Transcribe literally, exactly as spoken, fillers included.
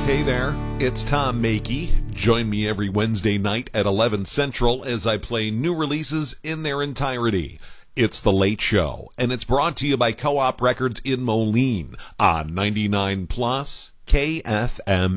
Hey there, it's Tom Makey. Join me every Wednesday night at eleven Central as I play new releases in their entirety. It's The Late Show, and it's brought to you by Co-op Records in Moline on ninety-nine plus K F M.